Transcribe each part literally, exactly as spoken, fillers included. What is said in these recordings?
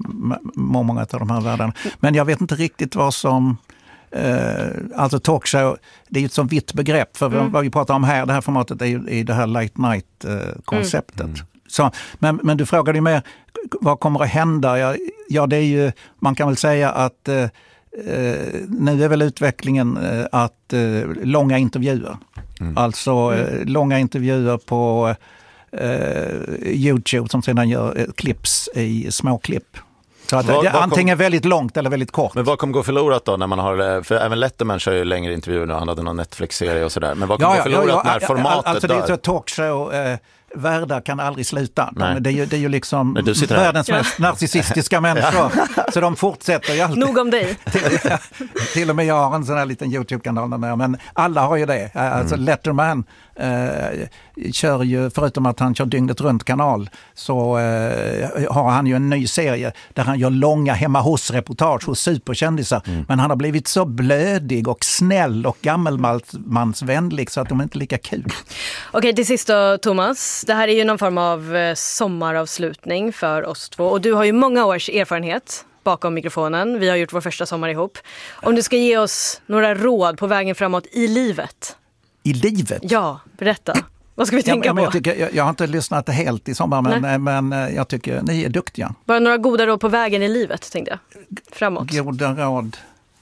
många av de här världarna. Men jag vet inte riktigt vad som... Uh, alltså talkshow, det är ju ett så vitt begrepp, för mm. vad vi pratar om här, det här formatet är ju i det här late night-konceptet. Uh, mm. Så, men, men du frågade ju mer, vad kommer att hända? Ja, ja, det är ju, man kan väl säga att uh, uh, nu är väl utvecklingen uh, att uh, långa intervjuer. Mm. Alltså mm. uh, långa intervjuer på uh, YouTube som sedan gör uh, clips i små klipp. Så att vad, det är antingen kom, väldigt långt eller väldigt kort. Men vad kommer gå förlorat då när man har, för även Letterman kör ju längre intervjuer nu, han hade någon Netflix-serie och sådär. Men vad kommer ja, gå förlorat ja, ja, när formatet alltså, dör? Alltså det är så talkshow, eh, världar kan aldrig sluta. De, det, är ju, det är ju liksom världens mest ja. narcissistiska människor. Så de fortsätter ju alltid. Nog om dig. till, till och med jag har en sån här liten YouTube-kanal där, men alla har ju det. Alltså mm. Letterman eh, kör ju, förutom att han kör dygnet runt kanal, så eh, har han ju en ny serie där han gör långa hemma hos-reportage hos superkändisar. Mm. Men han har blivit så blödig och snäll och gammelmansvänlig så att de är inte lika kul. Okej, till sist då, Thomas. Det här är ju någon form av eh, sommaravslutning för oss två. Och du har ju många års erfarenhet bakom mikrofonen. Vi har gjort vår första sommar ihop. Om du ska ge oss några råd på vägen framåt i livet. I livet? Ja, berätta. Vad ska vi tänka ja, men på? Jag, tycker, jag, jag har inte lyssnat helt i sommar, men, men jag tycker ni är duktiga. Bara några goda råd på vägen i livet, tänkte jag. Framåt. Goda råd.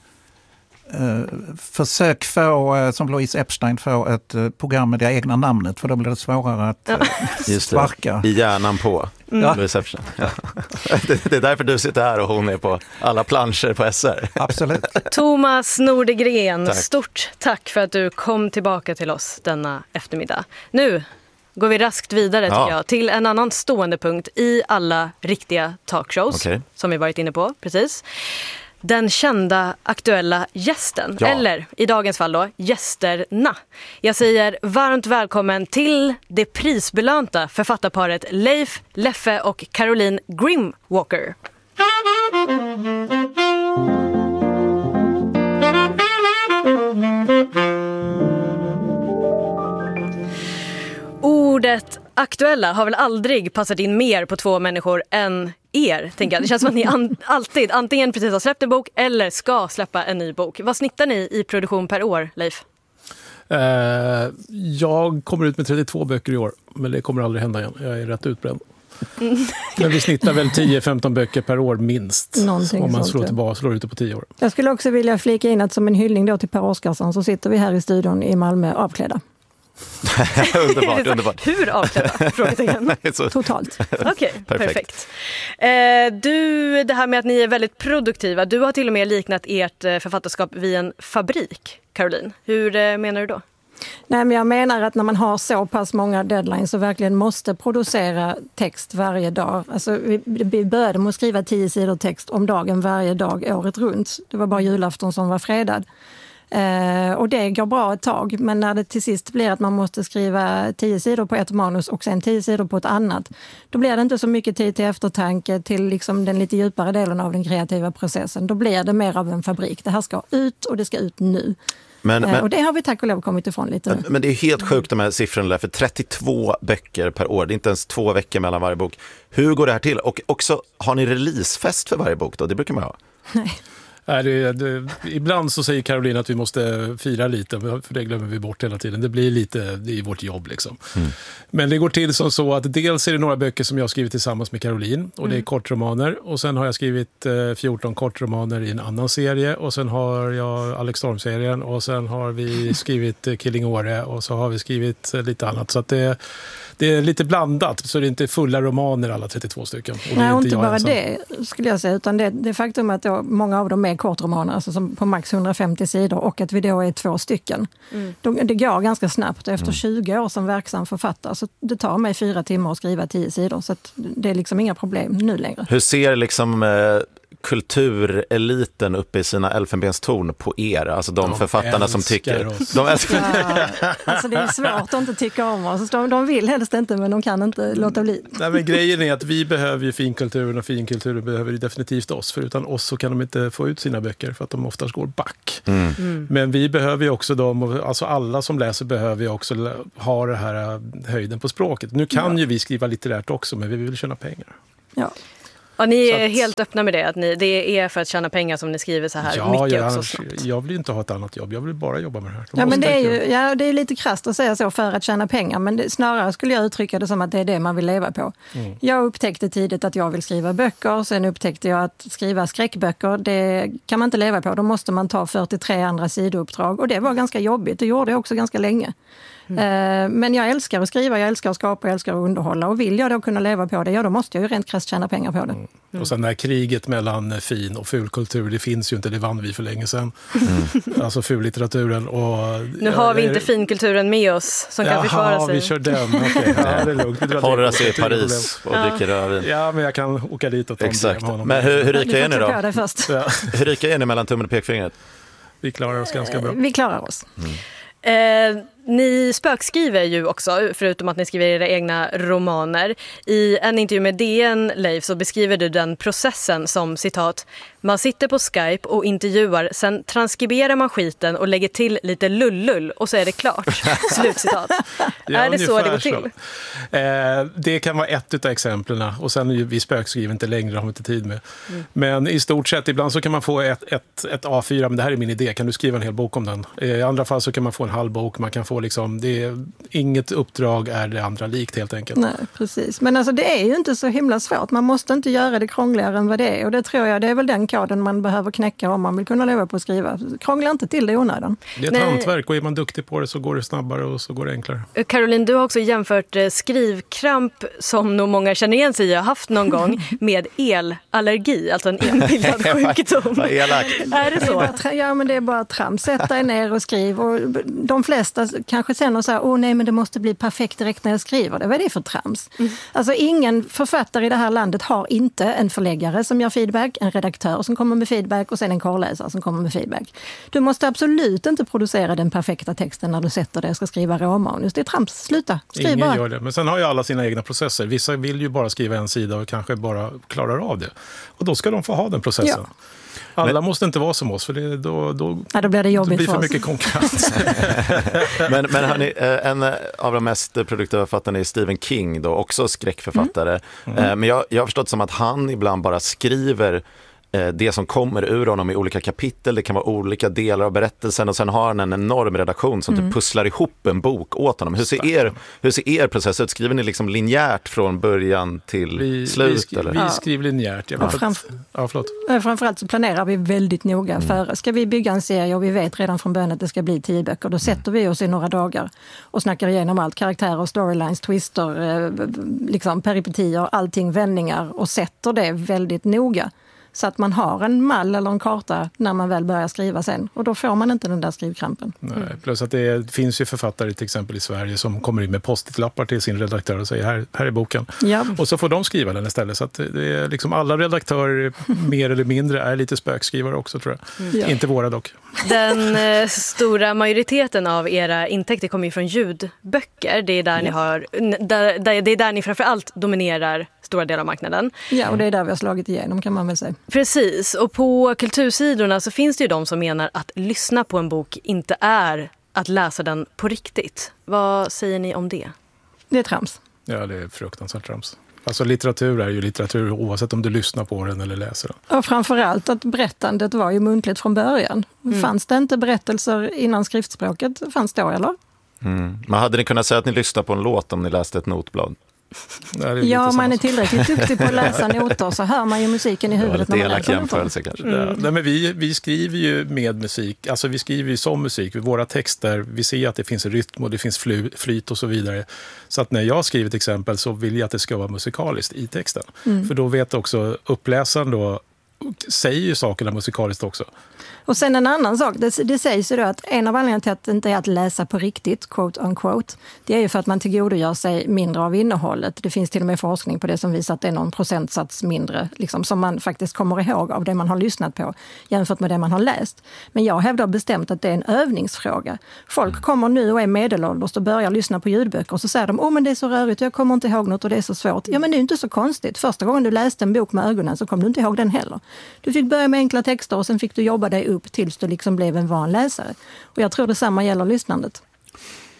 Uh, försök få, uh, som Louise Epstein, få ett uh, program med det egna namnet, för då blir det svårare att uh, Just sparka. Det. I hjärnan på mm. Louise Epstein. Ja. det, det är därför du sitter här och hon är på alla planscher på S R. Absolut. Thomas Nordegren, tack. Stort tack för att du kom tillbaka till oss denna eftermiddag. Nu går vi raskt vidare tycker ja. jag, till en annan stående punkt i alla riktiga talkshows okay. som vi varit inne på, precis. Den kända aktuella gästen, ja. eller i dagens fall då, gästerna. Jag säger varmt välkommen till det prisbelönta författarparet Leif, Leffe och Caroline Grimwalker. Ordet aktuella har väl aldrig passat in mer på två människor än er, tänker jag. Det känns som att ni an- alltid antingen precis har släppt en bok eller ska släppa en ny bok. Vad snittar ni i produktion per år, Leif? Uh, jag kommer ut med trettiotvå böcker i år, men det kommer aldrig hända igen. Jag är rätt utbränd. Mm. Men vi snittar väl tio femton böcker per år minst. Någonting om man slår sånt, tillbaka, slår ut det på tio år. Jag skulle också vilja flika in att som en hyllning då till Per Oscarsson så sitter vi här i studion i Malmö avklädda. underbart, underbart. Hur avklädda? Frågetecken. Totalt. Okej, okay, perfekt. perfekt. Eh, du, det här med att ni är väldigt produktiva. Du har till och med liknat ert författarskap vid en fabrik, Caroline. Hur eh, menar du då? Nej, men jag menar att när man har så pass många deadlines och verkligen måste producera text varje dag. Alltså, vi, vi började med att skriva tio sidor text om dagen varje dag året runt. Det var bara julafton som var fredad. Eh, och det går bra ett tag, men när det till sist blir att man måste skriva tio sidor på ett manus och sen tio sidor på ett annat, då blir det inte så mycket tid till eftertanke, till liksom den lite djupare delen av den kreativa processen. Då blir det mer av en fabrik. Det här ska ut och det ska ut nu. Men, eh, men, och det har vi tack och lov kommit ifrån lite nu. Men, men det är helt sjukt de här siffrorna, för trettiotvå böcker per år, det är inte ens två veckor mellan varje bok. Hur går det här till? Och också, har ni releasefest för varje bok då? Det brukar man ha. Nej. Nej, det, det, ibland så säger Caroline att vi måste fira lite, för det glömmer vi bort hela tiden. Det blir lite det är vårt jobb liksom. Mm. Men det går till som så att dels är det några böcker som jag har skrivit tillsammans med Caroline, och mm. det är kortromaner. Och sen har jag skrivit eh, fjorton kortromaner i en annan serie, och sen har jag Alex Storm-serien, och sen har vi skrivit eh, Killing Åre, och så har vi skrivit eh, lite annat. Så att det, det är lite blandat, så det är inte fulla romaner alla trettiotvå stycken. Och Nej, och inte, inte bara ensam. det skulle jag säga, utan det, det faktum att då, många av dem är kortromaner, alltså som på max hundrafemtio sidor, och att vi då är två stycken. Mm. De, det går ganska snabbt, efter mm. tjugo år som verksam författare, så det tar mig fyra timmar att skriva tio sidor, så att det är liksom inga problem nu längre. Hur ser liksom eh, kultureliten uppe i sina elfenbenstorn på er? Alltså de, de författarna som tycker... Oss. De älskar ja, alltså det är svårt att inte tycka om oss. De, de vill helst inte, men de kan inte låta bli. Nej, men grejen är att vi behöver ju finkulturen, och finkulturen behöver ju definitivt oss. För utan oss så kan de inte få ut sina böcker, för att de oftast går back. Mm. Mm. Men vi behöver ju också dem, alltså alla som läser behöver ju också ha det här höjden på språket. Nu kan ja. ju vi skriva litterärt också, men vi vill tjäna pengar. Ja. Ja, ni är att, helt öppna med det, att ni, det är för att tjäna pengar som ni skriver så här ja, mycket jag, också snabbt. Jag vill inte ha ett annat jobb, jag vill bara jobba med det här. Ja, men det är ju, ja, det är lite krasst att säga så för att tjäna pengar, men det, snarare skulle jag uttrycka det som att det är det man vill leva på. Mm. Jag upptäckte tidigt att jag vill skriva böcker, sen upptäckte jag att skriva skräckböcker, det kan man inte leva på, då måste man ta fyrtiotre andra sidouppdrag och det var ganska jobbigt, det gjorde jag också ganska länge. Mm. Men jag älskar att skriva, jag älskar att skapa, jag älskar att underhålla och vill jag då kunna leva på det, ja då måste jag ju rent krasst tjäna pengar på det. Mm. Mm. Och sen det här kriget mellan fin och fulkultur, det finns ju inte, det vann vi för länge sedan. Mm. Alltså fullitteraturen och... Nu har vi inte finkulturen med oss som kan Jaha, försvara sig. Ja, vi kör den. Okay. Ja, det är lugnt. Håller sig i Paris och dricker rödvin. Ja, men jag kan åka dit och ta Exakt. en honom. Men hur, hur rika är ni då? Ja. Hur rika är ni mellan tummen och pekfingret? Vi klarar oss ganska bra. Vi klarar oss. Mm. Eh, ni spökskriver ju också, förutom att ni skriver era egna romaner. I en intervju med D N, Leif, så beskriver du den processen som, citat, man sitter på Skype och intervjuar, sen transkriberar man skiten och lägger till lite lullull och så är det klart. Slutcitat. Ja, är det så det går till? Eh, det kan vara ett av exemplen och sen är ju vi spökskriver inte längre, det har vi inte tid med. Mm. Men i stort sett, ibland så kan man få ett, ett, ett A fyra, men det här är min idé, kan du skriva en hel bok om den? Eh, I andra fall så kan man få en halv bok, man kan få liksom, det är, inget uppdrag är det andra likt helt enkelt. Nej, precis. Men alltså det är ju inte så himla svårt, man måste inte göra det krångligare än vad det är och det tror jag, det är väl den koden man behöver knäcka om man vill kunna leva på att skriva. Krångla inte till det i onödan. Det är ett Nej. hantverk och är man duktig på det så går det snabbare och så går det enklare. Caroline, du har också jämfört skrivkramp som nog många känner igen sig i har haft någon gång med elallergi, alltså en inbildad sjukdom. Vad elakt. Är det så? Det är ja, men det är bara trams. Sätt dig ner och skriv. Och de flesta kanske känner så här, åh nej, men det måste bli perfekt direkt när jag skriver det. Vad är det för trams? Mm. Alltså ingen författare i det här landet har inte en förläggare som gör feedback, en redaktör som kommer med feedback och sen en korrläsare som kommer med feedback. Du måste absolut inte producera den perfekta texten när du sätter dig och ska skriva råmanus. Det är trams. Sluta. Skriv Ingen bara. Gör det. Men sen har ju alla sina egna processer. Vissa vill ju bara skriva en sida och kanske bara klarar av det. Och då ska de få ha den processen. Ja. Alla men, måste inte vara som oss, för det, då, då, ja, då blir det jobbigt då blir för, för oss. mycket konkurrens. men men hörni, en av de mest produktiva författarna är Stephen King, då, också skräckförfattare. Mm. Mm. Men jag, jag har förstått som att han ibland bara skriver det som kommer ur honom i olika kapitel. Det kan vara olika delar av berättelsen och sen har han en enorm redaktion som mm. typ pusslar ihop en bok åt honom. Hur ser er, hur ser er process ut? Skriver ni liksom linjärt från början till vi, slut? Vi, skri, eller? vi skriver linjärt. Jag ja, framf- ja, förlåt. Framförallt så planerar vi väldigt noga mm. före. Ska vi bygga en serie och vi vet redan från början att det ska bli tio böcker, då sätter vi oss i några dagar och snackar igenom allt. Karaktärer, storylines, twister, liksom peripetier, allting, vändningar och sätter det väldigt noga. Så att man har en mall eller en karta när man väl börjar skriva sen. Och då får man inte den där skrivkrampen. Nej, plus att det finns ju författare till exempel i Sverige som kommer in med post-it-lappar till sin redaktör och säger här, här är boken. Ja. Och så får de skriva den istället. Så att det är liksom alla redaktörer mer eller mindre är lite spökskrivare också, tror jag. Mm. Ja. Inte våra dock. Den eh, stora majoriteten av era intäkter kommer ju från ljudböcker. Det är där, ja. ni, har, där, där, det är där ni framförallt dominerar stora delar av marknaden. Ja, och det är där vi har slagit igenom, kan man väl säga. Precis, och på kultursidorna så finns det ju de som menar att lyssna på en bok inte är att läsa den på riktigt. Vad säger ni om det? Det är trams. Ja, det är fruktansvärt trams. Alltså litteratur är ju litteratur oavsett om du lyssnar på den eller läser den. Och framförallt att berättandet var ju muntligt från början. Mm. Fanns det inte berättelser innan skriftspråket? Fanns det då, eller? Mm. Men hade ni kunnat säga att ni lyssnade på en låt om ni läste ett notblad? Ja, om man är tillräckligt duktig på att läsa noter så hör man ju musiken i huvudet när man läser jämförelse kanske. Mm. Ja, nej, men vi, vi skriver ju med musik, alltså vi skriver ju som musik. Våra texter, vi ser att det finns rytm och det finns fly, flyt och så vidare. Så att när jag skriver till exempel så vill jag att det ska vara musikaliskt i texten. Mm. För då vet också uppläsaren då, säger ju sakerna musikaliskt också. Och sen en annan sak, det, det sägs ju då att en av anledningarna till att det inte är att läsa på riktigt, quote unquote, det är ju för att man tillgodogör sig mindre av innehållet. Det finns till och med forskning på det som visar att det är någon procentsats mindre, liksom, som man faktiskt kommer ihåg av det man har lyssnat på jämfört med det man har läst. Men jag hävdar bestämt att det är en övningsfråga. Folk kommer nu och är medelålders och börjar lyssna på ljudböcker och så säger de, åh men det är så rörigt, jag kommer inte ihåg något och det är så svårt. Ja men det är ju inte så konstigt. Första gången du läste en bok med ögonen så kom du inte ihåg den heller. Du fick börja med enkla texter och sen fick du jobba dig upp tills du liksom blev en van läsare. Och jag tror detsamma gäller lyssnandet.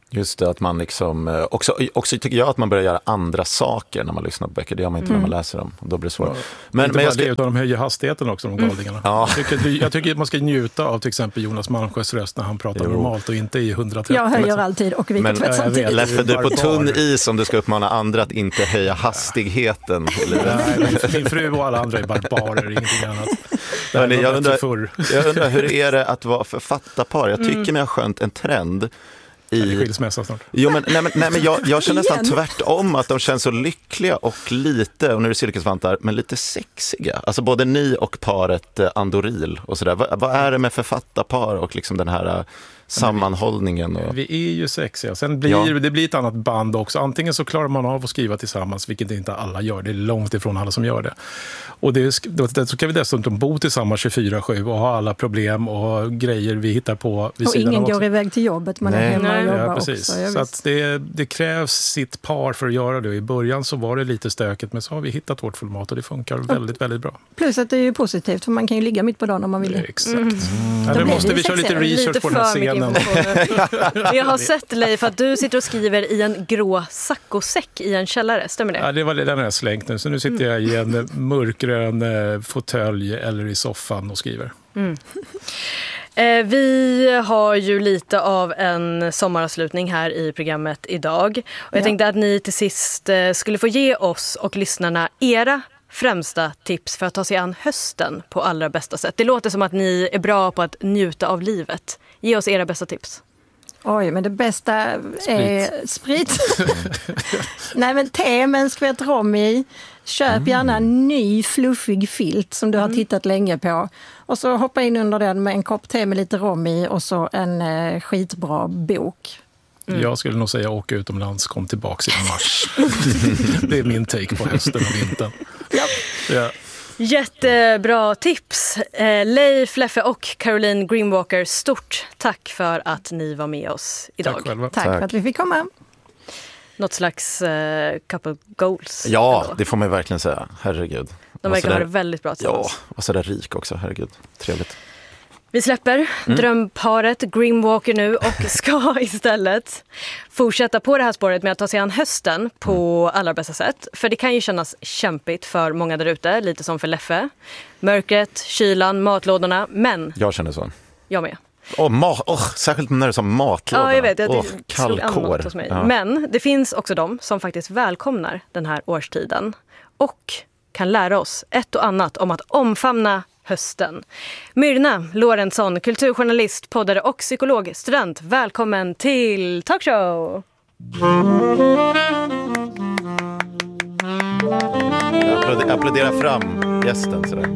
Just det, att man liksom, också, också tycker jag att man börjar göra andra saker när man lyssnar på böcker. Det gör man inte mm. när man läser dem. Då blir det svårt. Ja, men, men jag ska... det, utan de höjer hastigheten också, de galningarna. Mm. Ja. Jag, tycker, jag tycker att man ska njuta av till exempel Jonas Malmsjös röst när han pratar jo. normalt och inte i hundratrettio. Jag höjer liksom. alltid och vi kan samtidigt. Leffe, du är på tunn is om du ska uppmana andra att inte höja hastigheten. Nej, min fru och alla andra är barbarer, ingenting annat. Hörrni, jag, undrar, jag undrar, hur är det att vara författarpar? Jag tycker mm. mig ha skönt en trend i... skilsmässa snart. Jo, men, nej, men, nej, men jag, jag känner nästan tvärtom att de känns så lyckliga och lite, och nu är det cirkusvantar, men lite sexiga. Alltså både ni och paret Andoril och sådär. Vad, vad är det med författarpar och liksom den här sammanhållningen? Och... Vi är ju sexiga. Sen blir ja. det blir ett annat band också. Antingen så klarar man av att skriva tillsammans, vilket inte alla gör. Det är långt ifrån alla som gör det. Och det, det, så kan vi dessutom bo tillsammans tjugofyra sju och ha alla problem och grejer vi hittar på vid och sidan ingen av går iväg till jobbet, man Nej. är hemma och jobbar ja, precis. också. Så att det, det krävs sitt par för att göra det. I början så var det lite stökigt, men så har vi hittat vårt format och det funkar väldigt, väldigt bra. Plus att det är ju positivt, för man kan ju ligga mitt på dagen om man vill. Exakt. Mm. Ja, nu måste vi köra lite research lite på den här scenen. Jag har sett, Leif, att du sitter och skriver i en grå saccosäck i en källare, stämmer det? Ja, det var det, den har jag slängt nu. Så nu sitter jag i en mörkgrön eh, fåtölj eller i soffan och skriver. Mm. Eh, vi har ju lite av en sommaravslutning här i programmet idag. Och jag ja. tänkte att ni till sist eh, skulle få ge oss och lyssnarna era främsta tips för att ta sig an hösten på allra bästa sätt. Det låter som att ni är bra på att njuta av livet. Ge oss era bästa tips. Oj, men det bästa är sprit. Nej, men te med en skvätt rom i. Köp mm. gärna en ny fluffig filt som du har tittat mm. länge på. Och så hoppa in under den med en kopp te med lite rom i och så en eh, skitbra bok. Mm. Jag skulle nog säga åka utomlands, kom tillbaka i mars. Det är min take på hösten och vintern. Ja. Ja. Jättebra tips. Eh, Leif, Leffe och Caroline Greenwalker, stort tack för att ni var med oss idag. Tack själva. Tack, tack för att vi fick komma. Något slags eh, couple goals. Ja, ändå. Det får man verkligen säga. Herregud. De verkar ha det väldigt bra tillsammans. Ja, och så där rik också. Herregud, trevligt. Vi släpper mm. drömparet Greenwalker nu och ska istället fortsätta på det här spåret med att ta sig an hösten på mm. allra bästa sätt. För det kan ju kännas kämpigt för många där ute, lite som för Leffe. Mörkret, kylan, matlådorna, men... Jag känner så. Jag med. Oh, ma- oh, särskilt när det är som matlåda. Ja, jag vet. Jag oh, kallkår. Hos mig. Ja. Men det finns också de som faktiskt välkomnar den här årstiden och kan lära oss ett och annat om att omfamna hösten. Myrna Lorentzon, kulturjournalist, poddare och psykologstudent. Välkommen till Talkshow! Jag applåderar fram gästen sådär.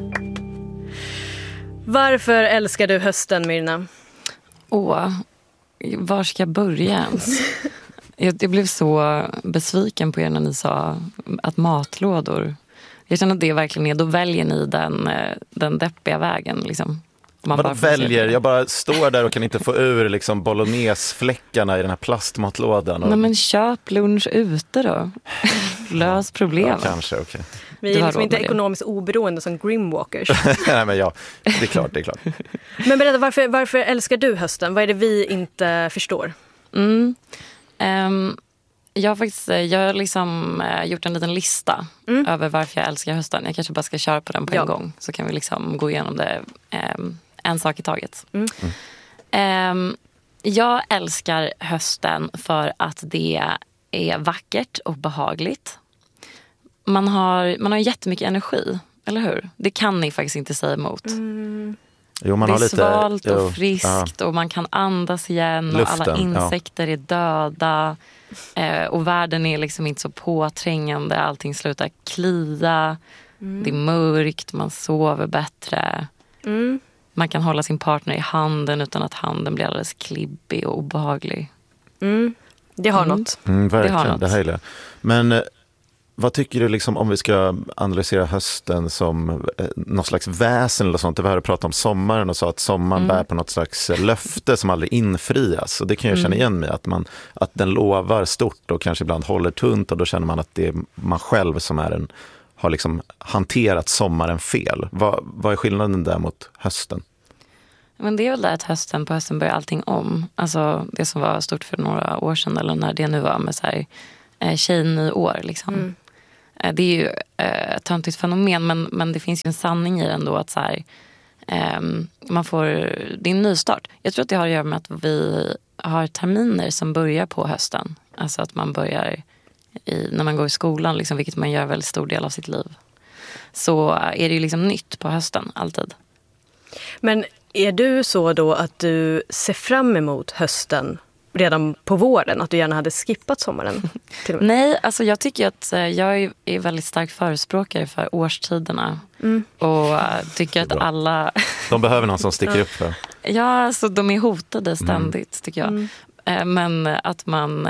Varför älskar du hösten, Myrna? Åh, var ska jag börja ens? Jag, jag blev så besviken på er när ni sa att matlådor... Jag känner att det verkligen är, då väljer ni den, den deppiga vägen. Liksom. Man bara väljer? Jag bara står där och kan inte få ur liksom bolognese-fläckarna i den här plastmatlådan. Och... Nej, men köp lunch ute då. Lös problemet. Ja, kanske, okej. Okay. Vi är liksom inte ekonomiskt oberoende som Greenwalkers. Nej, men ja, det är klart, det är klart. Men berätta, varför, varför älskar du hösten? Vad är det vi inte förstår? Mm. Um, jag har faktiskt jag har liksom, uh, gjort en liten lista mm. över varför jag älskar hösten. Jag kanske bara ska köra på den på en ja. gång. Så kan vi liksom gå igenom det um, en sak i taget. Mm. Mm. Um, jag älskar hösten för att det är vackert och behagligt. Man har, man har jättemycket energi, eller hur? Det kan ni faktiskt inte säga emot. Mm. Jo, man det är har lite, svalt och jo, friskt ja. och man kan andas igen. Luften, och alla insekter ja. är döda. Eh, och världen är liksom inte så påträngande. Allting slutar klia. Mm. Det är mörkt, man sover bättre. Mm. Man kan hålla sin partner i handen utan att handen blir alldeles klibbig och obehaglig. Mm. Det har mm. något. Mm, verkligen, det har något. Det här är. Men vad tycker du liksom, om vi ska analysera hösten som eh, något slags väsen eller sånt? Vi har pratat om sommaren och sa att sommaren mm. bär på något slags löfte som aldrig infrias. Och det kan jag känna igen mig, att, man, att den lovar stort och kanske ibland håller tunt, och då känner man att det är man själv som är en, har liksom hanterat sommaren fel. Vad, vad är skillnaden där mot hösten? Men det är väl där att hösten, på hösten börjar allting om. Alltså det som var stort för några år sedan, eller när det nu var med så här, eh, tjejnyår liksom. Mm. Eh, det är ju eh, ett töntigt fenomen, men, men det finns ju en sanning i det ändå att så här, eh, man får, det är en nystart. Jag tror att det har att göra med att vi har terminer som börjar på hösten. Alltså att man börjar i, när man går i skolan, liksom, vilket man gör väldigt stor del av sitt liv. Så är det ju liksom nytt på hösten, alltid. Men är du så då att du ser fram emot hösten redan på våren? Att du gärna hade skippat sommaren? Till och med? Nej, alltså jag tycker att jag är väldigt stark förespråkare för årstiderna. Mm. Och tycker att alla... De behöver någon som sticker upp för. Ja, alltså de är hotade ständigt, mm. tycker jag. Mm. Men att man...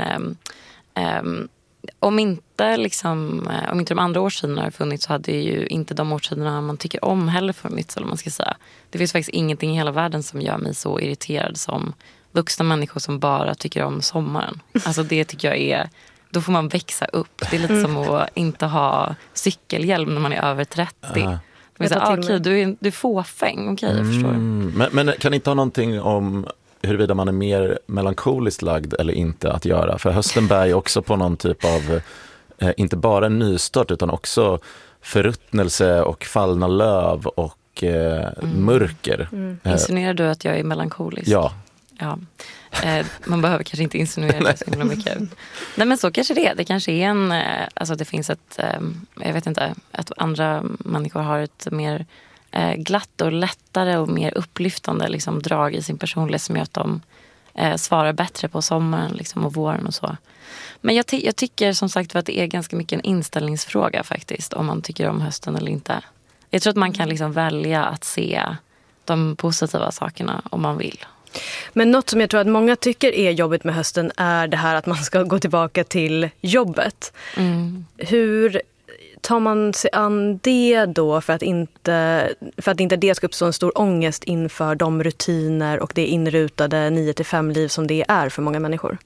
Ähm, om inte liksom, om inte de andra årstiderna har funnits, så hade ju inte de årstiderna man tycker om heller funnits, eller man ska säga. Det finns faktiskt ingenting i hela världen som gör mig så irriterad som vuxna människor som bara tycker om sommaren. Alltså det tycker jag är, då får man växa upp. Det är lite som att inte ha cykelhjälm när man är över trettio. Uh. Men så, ah, okej, du är, du är fåfäng, okej, jag förstår. Mm. Men, men kan inte ha någonting om huruvida man är mer melankoliskt lagd eller inte att göra? För hösten bär ju också på någon typ av, eh, inte bara en nystart utan också förruttnelse och fallna löv och eh, mm. mörker. Mm. Insinuerar du att jag är melankolisk? Ja. Ja. Eh, man behöver kanske inte insinuera det så himla mycket. Nej, men så kanske det är. Det kanske är en, eh, alltså det finns ett, eh, jag vet inte, att andra människor har ett mer eh, glatt och lättare och mer upplyftande liksom, drag i sin personlighet som gör att de eh, svarar bättre på sommaren liksom, och våren och så. Men jag, ty- jag tycker som sagt att det är ganska mycket en inställningsfråga faktiskt, om man tycker om hösten eller inte. Jag tror att man kan liksom välja att se de positiva sakerna om man vill. Men något som jag tror att många tycker är jobbigt med hösten är det här att man ska gå tillbaka till jobbet. Mm. Hur tar man sig an det då för att inte, för att inte det ska uppstå en stor ångest inför de rutiner och det inrutade nio till fem liv som det är för många människor?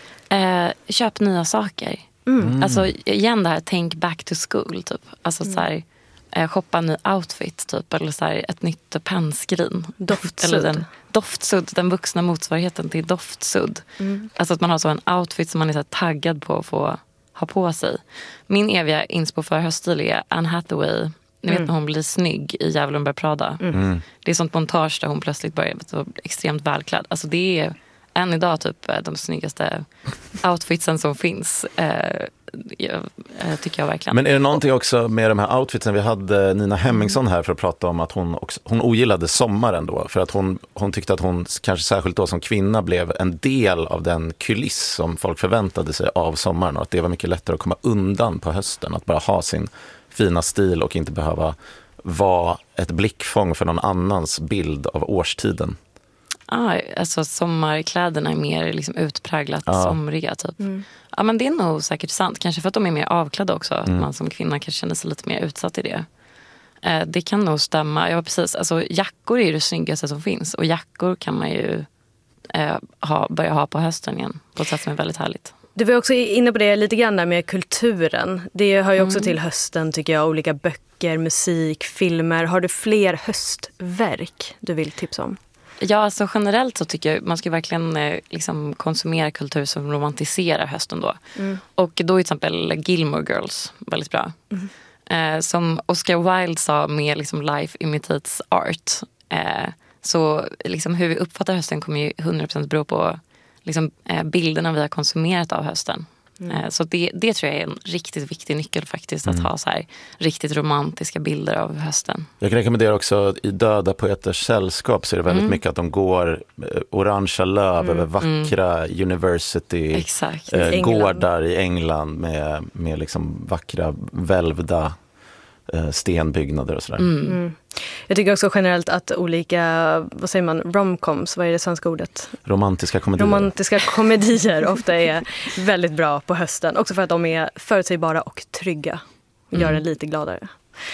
Eh, köp nya saker. Mm. Alltså igen det här, tänk back to school typ. Alltså mm. så här, eh, shoppa en ny outfit typ, eller så här, ett nytt pennskrin. Doftsudd. Eller den, doftsudd, den vuxna motsvarigheten till doftsudd. Mm. Alltså att man har så en outfit som man är så taggad på att få ha på sig. Min eviga inspo för höststil är Anne Hathaway. Ni vet mm. när hon blir snygg i Djävulen bär Prada. Mm. Det är sånt montage där hon plötsligt börjar vara extremt välklädd. Alltså det är än idag typ de snyggaste outfitsen som finns. Eh, jag, tycker jag verkligen. Men är det någonting också med de här outfitsen? Vi hade Nina Hemmingsson här för att prata om att hon, också, hon ogillade sommaren då. För att hon, hon tyckte att hon, kanske särskilt då som kvinna, blev en del av den kuliss som folk förväntade sig av sommaren. Och att det var mycket lättare att komma undan på hösten. Att bara ha sin fina stil och inte behöva vara ett blickfång för någon annans bild av årstiden. Ah, alltså sommarkläderna är mer liksom utpräglat ah. somriga typ. Mm. Ja, men det är nog säkert sant. Kanske för att de är mer avklädda också. Mm. Att man som kvinna kanske känner sig lite mer utsatt i det. Eh, det kan nog stämma. Ja, precis. Alltså, jackor är ju det snyggaste som finns. Och jackor kan man ju eh, ha, börja ha på hösten igen. På ett sätt som är väldigt härligt. Du var också inne på det lite grann där med kulturen. Det hör ju också mm. till hösten tycker jag. Olika böcker, musik, filmer. Har du fler höstverk du vill tipsa om? Ja, alltså generellt så tycker jag man ska verkligen eh, liksom konsumera kultur som romantiserar hösten då. Mm. Och då är till exempel Gilmore Girls väldigt bra. Mm. Eh, som Oscar Wilde sa med liksom life imitates art. Eh, så liksom hur vi uppfattar hösten kommer ju hundra procent bero på liksom, eh, bilderna vi har konsumerat av hösten. Mm. Så det, det tror jag är en riktigt viktig nyckel faktiskt, att mm. ha så här riktigt romantiska bilder av hösten. Jag kan rekommendera också i Döda poeters sällskap så är det väldigt mm. mycket att de går orangea löv mm. över vackra mm. university Exakt. Eh, i gårdar i England med, med liksom vackra välvda eh, stenbyggnader och sådär. Mm. Mm. Jag tycker också generellt att olika, vad säger man, romcoms, vad är det svenska ordet? Romantiska komedier. Romantiska komedier ofta är väldigt bra på hösten. Också för att de är förutsägbara och trygga. Och gör mm. en lite gladare.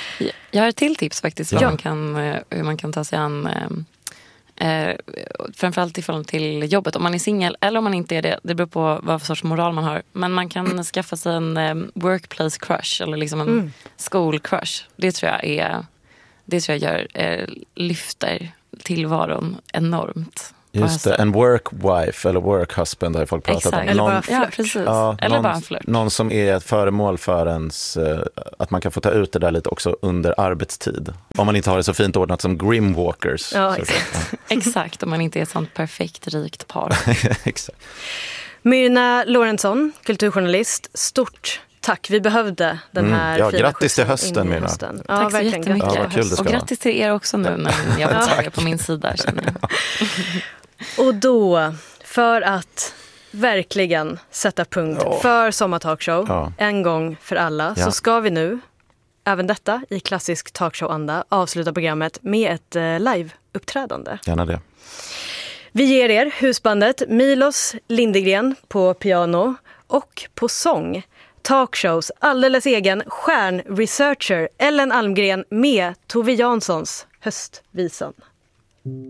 Jag har ett till tips faktiskt hur, ja. man, kan, hur man kan ta sig an eh, framförallt i förhållande till jobbet. Om man är singel eller om man inte är det, det beror på vad för sorts moral man har. Men man kan mm. skaffa sig en um, workplace crush eller liksom en mm. school crush. Det tror jag är det tror jag gör, eh, lyfter tillvaron enormt. Just det, en work wife eller work husband har folk pratat Exakt. om. Eller någon, bara flört. Ja, precis. Ja, eller någon, bara en flört. Någon som är ett föremål för ens, uh, att man kan få ta ut det där lite också under arbetstid. Om man inte har det så fint ordnat som Grimwalkers. Ja, så, exakt. Ja. Exakt, om man inte är ett sånt perfekt rikt par. Exakt. Myrna Lorentzon, kulturjournalist, stort tack. Vi behövde den här mm. Ja, fina grattis till hösten, hösten, Myrna. hösten. Ja, tack så jättemycket. Ja, kul och grattis till er också nu när jag var tillbaka på min sida, känner jag. Och då, för att verkligen sätta punkt ja. för Sommartalkshow ja. en gång för alla, ja. så ska vi nu, även detta i klassisk talkshow-anda, avsluta programmet med ett eh, live-uppträdande. Gärna det. Vi ger er husbandet Milos Lindegren på piano och på sång. Talkshows alldeles egen stjärnresearcher Ellen Almgren med Tove Janssons Höstvisan.